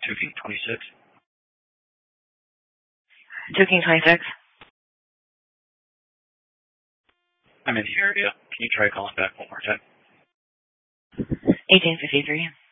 King 26. 2 King 26. I'm in the area. Can you try calling back one more time? 1853.